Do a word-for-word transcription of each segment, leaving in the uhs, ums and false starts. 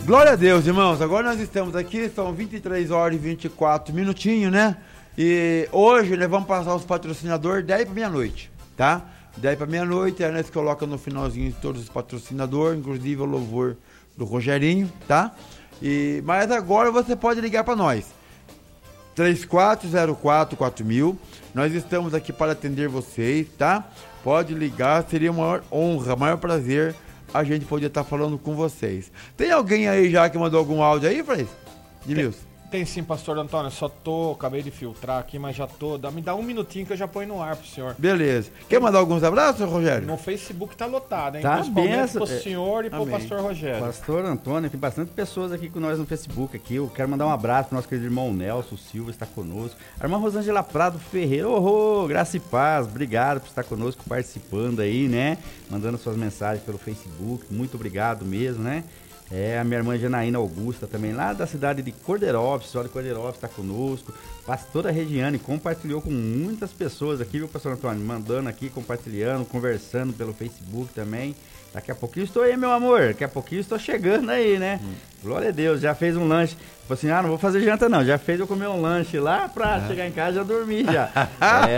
Glória a Deus, irmãos. Agora nós estamos aqui, são vinte e três horas e vinte e quatro minutinhos, né? E hoje nós vamos passar os patrocinadores dez para meia-noite, tá? dez para meia-noite, aí nós colocamos no finalzinho todos os patrocinadores, inclusive o louvor do Rogerinho, tá? E, mas agora você pode ligar para nós. três quatro zero quatro quatro mil. Nós estamos aqui para atender vocês, tá? Pode ligar, seria uma maior honra, maior prazer a gente poder estar falando com vocês. Tem alguém aí já que mandou algum áudio aí, Fred? Edmilson? Tem, tem sim, pastor Antônio, só tô, acabei de filtrar aqui, mas já tô, dá, me dá um minutinho que eu já ponho no ar pro senhor. Beleza. Quer mandar alguns abraços, Rogério? No Facebook tá lotado, hein? Tá Principalmente benção. pro senhor e pro Amém. pastor Rogério. Pastor Antônio, tem bastante pessoas aqui com nós no Facebook aqui. Eu quero mandar um abraço pro nosso querido irmão Nelson Silva, está conosco. A irmã Rosângela Prado Ferreira, oh, oh, graça e paz, obrigado por estar conosco, participando aí, né? Mandando suas mensagens pelo Facebook, muito obrigado mesmo, né? É, a minha irmã Janaína Augusta também, lá da cidade de Cordeirópolis, só de Cordeirópolis está conosco. Pastora Regiane compartilhou com muitas pessoas aqui, viu, pastor Antônio? Mandando aqui, compartilhando, conversando pelo Facebook também. Daqui a pouquinho estou aí, meu amor. Daqui a pouquinho estou chegando aí, né? Hum. Glória a Deus, já fez um lanche. Falei assim, ah, não vou fazer janta não. Já fez eu comer um lanche lá pra é. chegar em casa e já dormir já. é.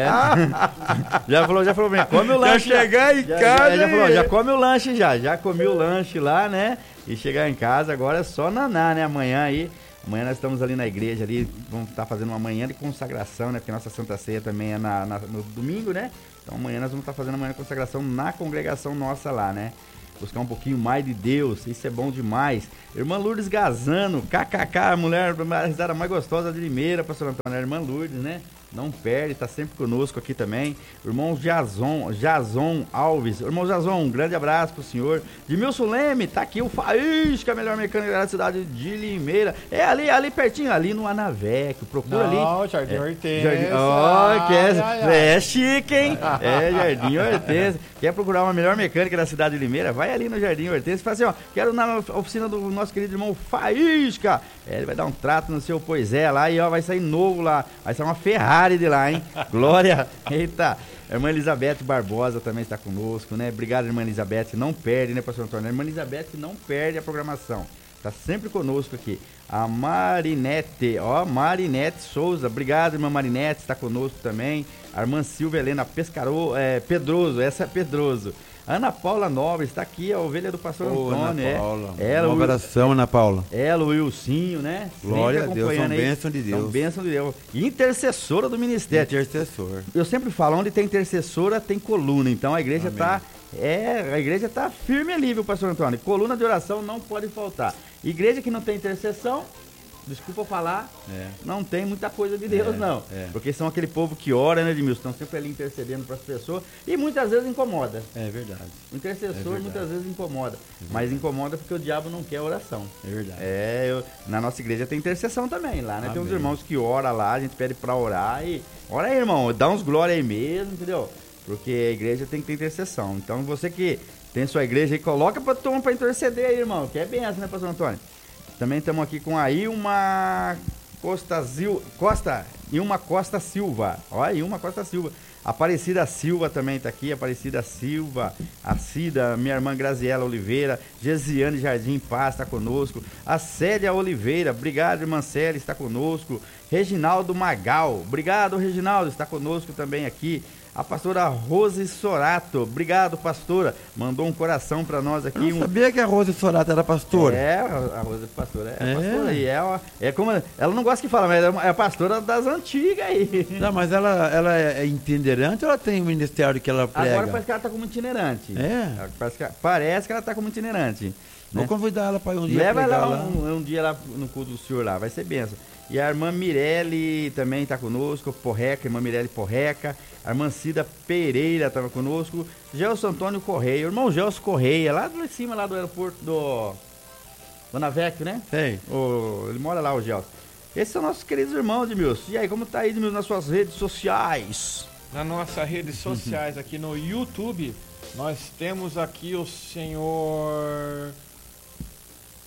Já falou, já falou bem, come o lanche. Já chegar já. em já, casa. Já, já falou, já come o lanche já. Já comi o lanche lá, né? E chegar em casa agora é só naná, né? Amanhã aí. Amanhã nós estamos ali na igreja, ali, vamos estar fazendo uma manhã de consagração, né? Porque a nossa Santa Ceia também é na, na, no domingo, né? Então amanhã nós vamos estar fazendo a manhã de consagração na congregação nossa lá, né? Buscar um pouquinho mais de Deus, isso é bom demais. Irmã Lourdes Gazano, kkk, a mulher, a risada mais gostosa de Limeira, pastor Antônio, a irmã Lourdes, né? Não perde, tá sempre conosco aqui também. O irmão Jazon, Jazon Alves. Irmão Jazon, um grande abraço pro senhor. Edmilson Leme, tá aqui o Faísca, a melhor mecânica da cidade de Limeira. É ali, ali pertinho, ali no Anavec. Procura ali. Não, Jardim é, Hortência. Jardim, oh, que é, ai, ai. é chique, hein? É, Jardim Hortência. Quer procurar uma melhor mecânica da cidade de Limeira? Vai ali no Jardim Hortência e fala assim, ó, quero na oficina do nosso querido irmão Faísca. É, ele vai dar um trato no seu Pois é lá e ó, vai sair novo lá. Vai sair uma Ferrari de lá, hein? Glória! Eita! A irmã Elizabeth Barbosa também está conosco, né? Obrigado, irmã Elizabeth. Não perde, né, pastor Antônio? A irmã Elizabeth não perde a programação. Está sempre conosco aqui. A Marinete, ó, Marinete Souza. Obrigado, irmã Marinete, está conosco também. A irmã Silvia Helena Pescaro, é, Pedroso, essa é Pedroso. Ana Paula Nobre está aqui, a ovelha do pastor oh, Antônio. Ana Paula. É. Ela, um abração, Ana Paula. Ela, o Wilsinho, né? Glória a Deus, são bênção de Deus. São bênção de Deus. Intercessora do ministério. Intercessor. Eu sempre falo, onde tem intercessora, tem coluna. Então a igreja está é, a igreja tá firme ali, viu, pastor Antônio? Coluna de oração não pode faltar. Igreja que não tem intercessão, desculpa falar, é. não tem muita coisa de Deus, é, não. É. Porque são aquele povo que ora, né, Edmilson? Estão sempre ali intercedendo para as pessoas e muitas vezes incomoda. É verdade. O intercessor é verdade. muitas vezes incomoda. É mas incomoda porque o diabo não quer oração. É verdade. É, eu, na nossa igreja tem intercessão também. Lá, né? Amém. Tem uns irmãos que oram lá, a gente pede para orar e... Ora aí, irmão, dá uns glória aí mesmo, entendeu? Porque a igreja tem que ter intercessão. Então você que tem sua igreja aí, coloca para turma para interceder aí, irmão. Que é benção, né, pastor Antônio? Também estamos aqui com a Ilma Costa, Zil, Costa, Ilma Costa Silva. Olha, Ilma Costa Silva. Aparecida Silva também está aqui, Aparecida Silva, a Cida, minha irmã Graziela Oliveira, Gesiane Jardim Paz está conosco, a Célia Oliveira, obrigado, irmã Célia, está conosco, Reginaldo Magal, obrigado, Reginaldo, está conosco também aqui. A pastora Rose Sorato, obrigado, pastora, mandou um coração para nós aqui. Eu não um... sabia que a Rose Sorato era pastora. É, a Rose é pastora, é, é. pastora aí, é, é como, ela não gosta que fala, mas é a pastora das antigas aí. Não, mas ela, ela é itinerante ou ela tem um ministério que ela prega? Agora parece que ela tá como itinerante. É? Parece que, parece que ela tá como itinerante. Vou né? convidar ela para ir um dia Leva pregar ela lá. Um, um dia lá no culto do senhor lá, vai ser benção. E a irmã Mirelle também está conosco, Porreca, irmã Mirelle Porreca. A irmã Cida Pereira estava conosco. Gelson Antônio Correia, o irmão Gelson Correia, lá de cima, lá do aeroporto do Bonavecchio, né? Sei. O, ele mora lá, o Gelson. Esses são nossos queridos irmãos, Edmilson. E aí, como tá aí, Edmilson, nas suas redes sociais? Nas nossas redes sociais, aqui no YouTube, nós temos aqui o senhor...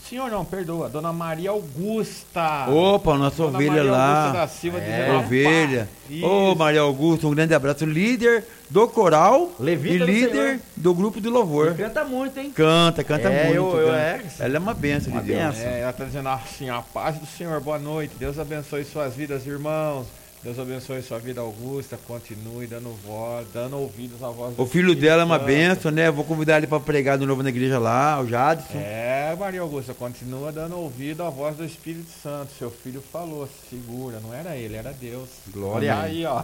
Senhor não, perdoa. Dona Maria Augusta. Opa, nossa Dona ovelha Maria lá. Augusta da Silva É, dizendo, ovelha. "Opa, Ô, isso." Maria Augusta, um grande abraço. Líder do coral Levita e do líder Senhor. do grupo de louvor. Canta muito, hein? Canta, canta É, muito. eu- eu- canta. é. Ela é uma benção Uma de Deus. benção. É, ela tá dizendo assim, a paz do Senhor, boa noite. Deus abençoe suas vidas, irmãos. Deus abençoe sua vida, Augusta. Continue dando voz, dando ouvidos à voz do O filho Espírito dela é uma Santo. benção, né? Vou convidar ele para pregar de novo na igreja lá, o Jadson. É, Maria Augusta, continua dando ouvido à voz do Espírito Santo. Seu filho falou, segura, não era ele, era Deus. Glória. Aí, ó.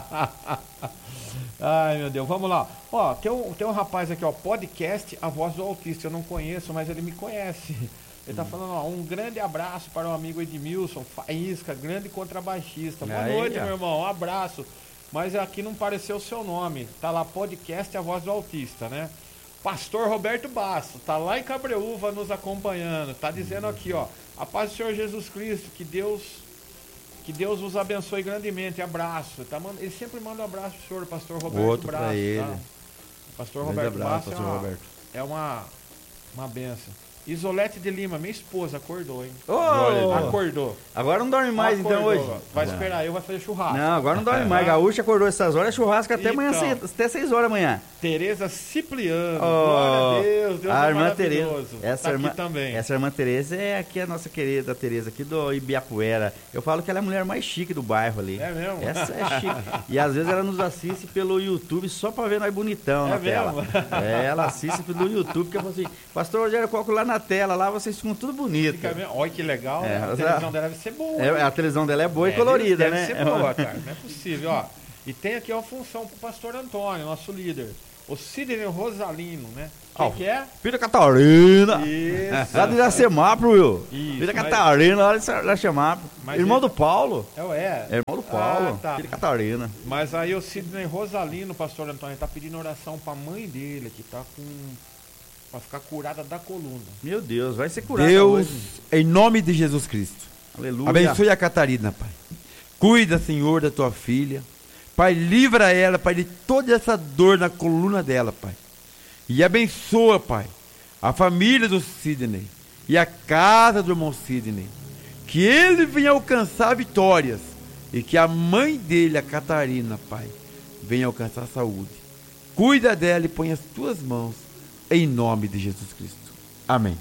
Ai, meu Deus, vamos lá. Ó, tem um, tem um rapaz aqui, ó, podcast A Voz do Autista. Eu não conheço, mas ele me conhece. Ele tá falando, ó, um grande abraço para o amigo Edmilson, Faísca, grande contrabaixista. Boa Aí, noite, ó. meu irmão, um abraço. Mas aqui não apareceu o seu nome. Tá lá, podcast A Voz do Autista, né? Pastor Roberto Basso, tá lá em Cabreúva nos acompanhando. Tá dizendo aqui, ó, a paz do Senhor Jesus Cristo, que Deus, que Deus vos abençoe grandemente. Abraço. Tá, manda- ele sempre manda um abraço pro senhor, pastor Roberto Outro Basso. pra ele. Tá? Pastor Grande Roberto abraço, Basso é pastor uma, Roberto. é uma, uma benção. Isolete de Lima, minha esposa, acordou, hein? Ô, Acordou. agora não dorme mais então Acordou. hoje. Vai esperar eu, vai fazer churrasco. Não, agora não dorme mais. Gaúcha acordou essas horas, é churrasco até amanhã, Então. cedo, até seis horas da manhã. Tereza Cipriano. Oh, Glória a Deus, Deus a é irmã Tereza. maravilhoso. Essa tá irmã, aqui também. essa irmã Tereza é aqui a nossa querida Tereza aqui do Ibiapuera. Eu falo que ela é a mulher mais chique do bairro ali. É mesmo? Essa é chique. E às vezes ela nos assiste pelo YouTube só pra ver nós bonitão É na tela. mesmo? É, ela assiste pelo YouTube, porque eu falo assim, Pastor Rogério, eu coloco lá na tela, lá vocês ficam tudo bonito. Fica mesmo. Olha que legal, É, né? A mas televisão a- dela deve ser boa. É, a televisão dela é boa e É, colorida, deve né? ser boa, cara. Não é possível, ó. E tem aqui uma função pro pastor Antônio, nosso líder. O Sidney Rosalino, né? Quem Ó, que é? Filha Catarina. Isso. Lá de Iracemápro, Will. Isso, Filha mas- Catarina, lá de Iracemápro. Mas Irmão ele- do Paulo. É, o é. É irmão do Paulo. Ah, tá. Filha Catarina. Mas aí o Sidney Rosalino, pastor Antônio, tá pedindo oração pra mãe dele, que tá com... pra ficar curada da coluna. Meu Deus, vai ser curado Deus, hoje. em nome de Jesus Cristo, Aleluia. abençoe a Catarina, Pai. Cuida, Senhor, da tua filha. Pai, livra ela, Pai, de toda essa dor na coluna dela, Pai. E abençoa, Pai, a família do Sidney e a casa do irmão Sidney. Que ele venha alcançar vitórias e que a mãe dele, a Catarina, Pai, venha alcançar saúde. Cuida dela e põe as tuas mãos em nome de Jesus Cristo. Amém.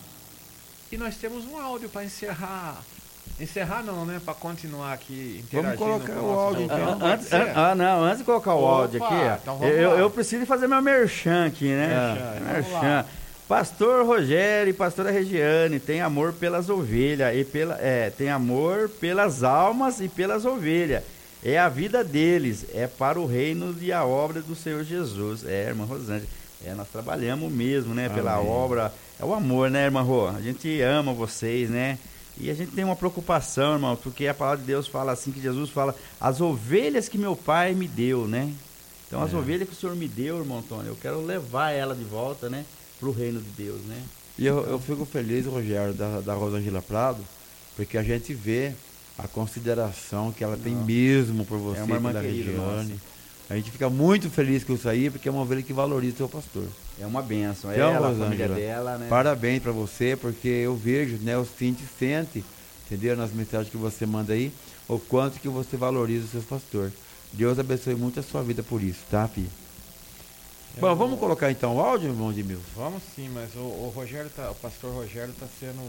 E nós temos um áudio para encerrar. Encerrar não, né? Para continuar aqui Vamos interagindo. colocar com o nosso áudio, povo. então. Pode Antes, ser? an- ah, não, antes de colocar o Opa, áudio aqui, ó, então vamos eu, lá. eu preciso fazer meu merchan aqui, né? Merchan, vamos Merchan. lá. Pastor Rogério e pastora Regiane tem amor pelas ovelhas e pela, é, tem amor pelas almas e pelas ovelhas. É a vida deles, é para o reino e a obra do Senhor Jesus. É, irmã Rosângela, é, nós trabalhamos mesmo, né, pela Amém. obra. É o amor, né, irmã Rô? A gente ama vocês, né? E a gente tem uma preocupação, irmão, porque a palavra de Deus fala assim, que Jesus fala, as ovelhas que meu pai me deu, né? Então as É. ovelhas que o Senhor me deu, irmão Antônio, eu quero levar ela de volta, né? Pro reino de Deus, né? E eu, eu fico feliz, Rogério, da, da Rosângela Prado, porque a gente vê a consideração que ela tem Nossa. mesmo por você, É uma irmã pela querida Regiane. nossa. A gente fica muito feliz com isso aí, porque é uma ovelha que valoriza o seu pastor. É uma bênção. Então, Ela, a família Rosângela, dela, né? Parabéns pra você, porque eu vejo, né, eu sinto e sente, entendeu? Nas mensagens que você manda aí, o quanto que você valoriza o seu pastor. Deus abençoe muito a sua vida por isso, tá, filho? Eu Bom, vou- vamos colocar então o áudio, irmão de mil? Vamos sim, mas o, o Rogério tá, o pastor Rogério tá sendo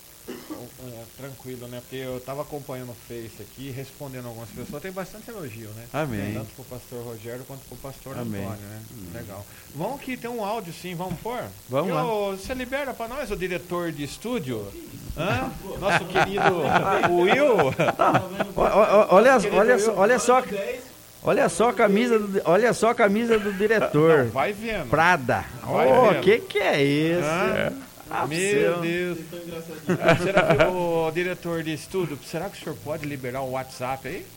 é, tranquilo, né? Porque eu tava acompanhando o Face aqui, respondendo algumas pessoas, tem bastante elogio, né? Amém. Tanto pro pastor Rogério quanto pro pastor Amém. Antônio, né? Legal. Vamos que tem um áudio sim, vamos pôr? Vamos E lá. o- Você libera pra nós o diretor de estúdio? Hã? Nosso querido Will? Ó, ó, ó, olha, olha, só- olha só, olha só a camisa do, olha só a camisa do diretor. Vai vendo. Prada. Vai Ô, vendo. que que é isso? Hã? Ah, Meu seu. Deus. Será que o diretor de estúdio, será que o senhor pode liberar o WhatsApp aí?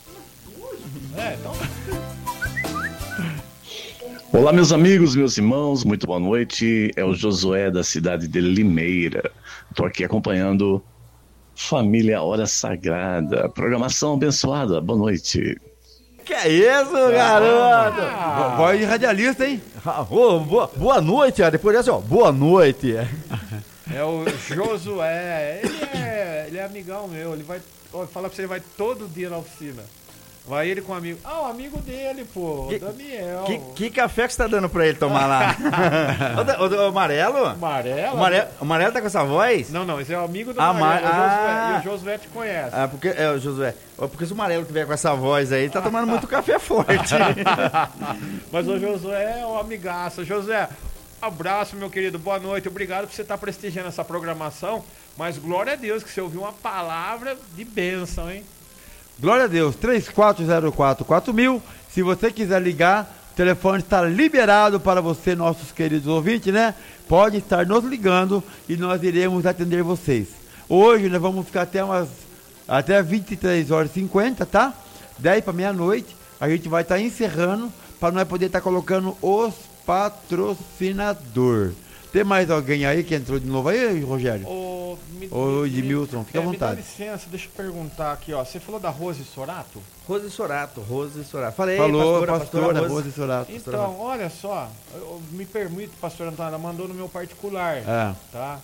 É, então. Olá, meus amigos, meus irmãos, muito boa noite. É o Josué da cidade de Limeira. Estou aqui acompanhando Família Hora Sagrada, programação abençoada. Boa noite. Que é isso, garoto? Ah, Voz de radialista, hein? Ah, ô, boa, boa noite, ó. Depois dessa, ó, boa noite. É o Josué. Ele é, ele é amigão meu. Ele vai. Ó, fala pra você, ele vai todo dia na oficina. Vai ele com um amigo. Ah, o amigo dele, pô. Que- O Daniel. Que, que café que você tá dando pra ele tomar lá? o, da- o, do- o amarelo? Amarelo? O amarelo? O amarelo tá com essa voz? Não, não, esse é o amigo do Ah, Amarelo. mas- o Josué. ah. E o Josué te conhece. Ah, porque, é, o Josué. Ó, porque se o amarelo tiver com essa voz aí, ele tá tomando muito café forte. Mas o Josué é o amigaço. Josué, abraço, meu querido. Boa noite. Obrigado por você estar prestigiando essa programação. Mas glória a Deus que você ouviu uma palavra de bênção, hein? Glória a Deus, três quatro zero quatro quatro mil. Se você quiser ligar, o telefone está liberado para você, nossos queridos ouvintes, né? Pode estar nos ligando e nós iremos atender vocês. Hoje nós vamos ficar até umas até vinte e três horas e cinquenta, tá? dez para meia-noite. A gente vai estar encerrando para nós poder estar colocando os patrocinadores. Tem mais alguém aí que entrou de novo aí, Rogério? Ô, me- Ô, me- Edmilson, fica é, à vontade. Me dá licença, deixa eu perguntar aqui, ó. Você falou da Rose Sorato? Rose Sorato, Rose Sorato. Falei, Falou, pastora, pastora, pastora Rose. Rose Sorato. Então, olha só, eu- eu- me permite, pastor Antônio, ela mandou no meu particular, É. tá?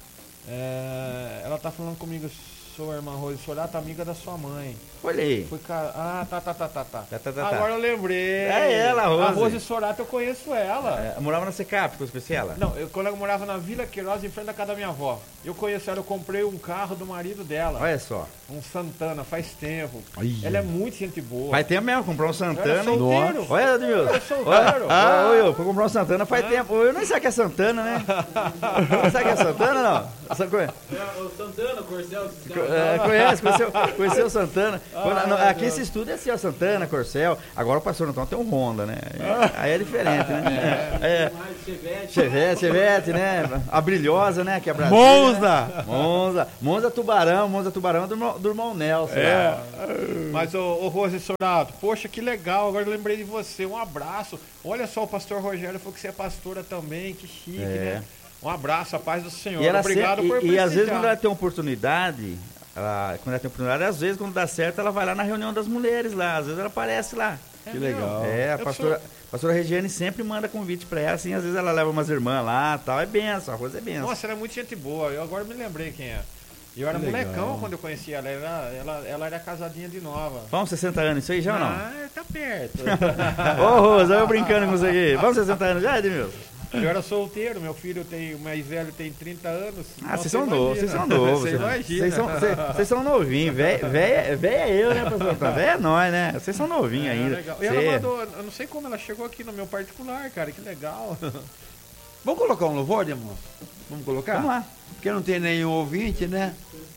É, ela tá falando comigo, sua irmã Rose Sorato, amiga da sua mãe. Olha aí. Foi cara. Ah, tá, tá, tá, tá, tá. Tá, tá, tá, tá. Agora eu lembrei. É ela, a Rose. A Rose Sorato, eu conheço ela. É, eu morava na Secap, que eu conheci ela. Não, eu, quando eu morava na Vila Queiroz, em frente da casa da minha avó. Eu conheço ela, eu comprei um carro do marido dela. Olha só. Um Santana, faz tempo. Ai, Ela é muito gente boa. Faz tempo mesmo, comprou um Eu Santana. era solteiro. Nossa. Olha, Edmilson. Eu era solteiro. Olha, Ah. olha, eu fui comprar um Santana faz tempo. Eu nem sei que é Santana, né? Sabe que é Santana, não? Essa coisa. O Santana, o Corcel, É, conhece, conheceu, conheceu o Santana. Quando- no- Ai, aqui Deus. esse estúdio é assim, ó, Santana, Corcel. Agora o pastor Antônio tem um Honda, né? Aí é diferente, né? É, mais Chevette. Chevette, Chevette, né? A brilhosa, né? Que é Brasília, Monza! né? Monza! Monza Tubarão, Monza Tubarão do, irmão- do irmão Nelson. É. lá. Mas, ô, ô Rose Sorato, poxa, que legal, agora eu lembrei de você, um abraço. Olha só, o pastor Rogério falou que você é pastora também, que chique, É. né? Um abraço, a paz do Senhor. E, ela Obrigado sempre- por e, e às vezes prestigiar. quando ela tem oportunidade, ela, quando ela tem oportunidade, às vezes quando dá certo, ela vai lá na reunião das mulheres lá, às vezes ela aparece lá. É Que mesmo? legal. É, a Eu pastora, sou- pastora Regiane sempre manda convite pra ela, assim, às vezes ela leva umas irmãs lá tal, é benção, a Rosa é benção. Nossa, ela é muito gente boa, eu agora me lembrei quem é. Eu era Que legal. molecão quando eu conheci ela, ela, ela, ela era casadinha de nova. Vamos sessenta anos isso aí já ou não? Ah, tá perto. Ô Rosa, eu brincando com você aqui. Vamos sessenta anos já, Edmilson? Eu era solteiro, meu filho tem, o mais velho tem trinta anos. Ah, Então, vocês você são novos, imagina. vocês são novos. Você imagina. Vocês são, vocês- vocês são novinhos, velho é véia é eu, né, pastor Antônio? Véia é nós, né? Vocês são novinhos É, ainda. legal. E Cê- ela mandou, eu não sei como ela chegou aqui no meu particular, cara, que legal. Vamos colocar um louvor, irmão? Vamos colocar? Vamos lá. Porque não tem nenhum ouvinte, né?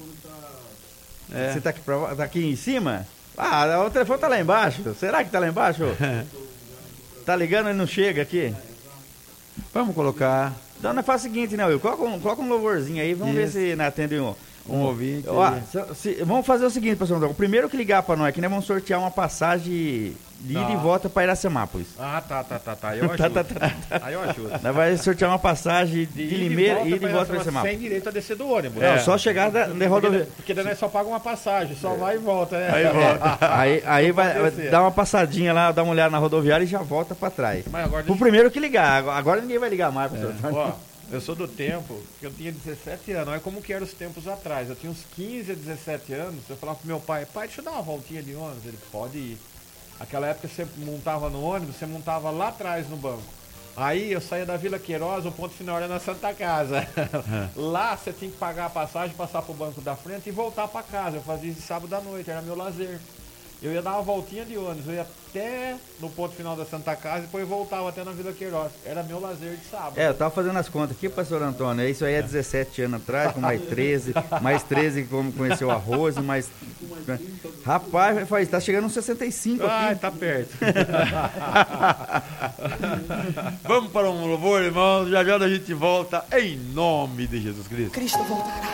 É. Você tá aqui, pra, tá aqui em cima? Ah, o telefone tá lá embaixo. Será que tá lá embaixo? Tá ligando e não chega aqui? Vamos colocar Então nós faz o seguinte, né, Will? Coloca um, coloca um louvorzinho aí, vamos ver Isso. se não atende um, um ouvinte. Ó, aí. se- se- vamos fazer o seguinte, pessoal. O primeiro que ligar pra nós aqui, nós vamos sortear uma passagem de ida Tá. e volta pra Iracemápolis. Ah, tá, tá, tá, tá. Eu ajudo. Tá, tá, tá, Aí eu ajudo. Nós vamos sortear uma passagem de, ida e Limeira volta e ida e pra volta pra Iracemápolis, Iracemápolis. sem direito a descer do ônibus. Não, É. só chegar da, da Porque, rodovia. porque daí nós só paga uma passagem, só vai e volta, né? Aí volta. Aí, aí vai, vai descer. dar uma passadinha lá, dar uma olhada na rodoviária e já volta pra trás. Mas agora Pro deixa... primeiro que ligar. Agora- Agora ninguém vai ligar mais, professor. Ó, eu sou do tempo que eu tinha dezessete anos. Olha como que eram os tempos atrás. Eu tinha uns quinze a dezessete anos. Eu falava pro meu pai, pai, deixa eu dar uma voltinha de ônibus. Ele, pode ir. Aquela época você montava no ônibus, você montava lá atrás no banco. Aí eu saía da Vila Queiroz, o ponto final era na Santa Casa. Lá você tinha que pagar a passagem, passar pro banco da frente e voltar pra casa. Eu fazia isso sábado à noite, era meu lazer. Eu ia dar uma voltinha de ônibus, eu ia até no ponto final da Santa Casa e depois voltava até na Vila Queiroz. Era meu lazer de sábado. É, eu tava fazendo as contas aqui, pastor Antônio. Isso aí é dezessete anos atrás, com mais treze, mais treze como conheceu a Rose, mais. Rapaz, faz, tá chegando uns sessenta e cinco Ai, aqui. tá perto. Vamos para um louvor, irmão. Já já a gente volta em nome de Jesus Cristo. Cristo voltará.